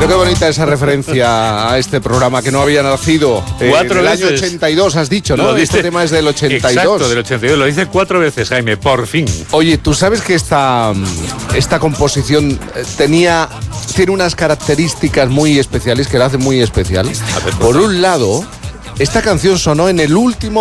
Pero qué bonita esa referencia a este programa que no había nacido en el año 82, has dicho, ¿no? Este tema es del 82. Exacto, del 82. Lo dice 4 veces, Jaime, por fin. Oye, ¿tú sabes que esta composición tiene unas características muy especiales que la hacen muy especial? Por un lado, esta canción sonó en el último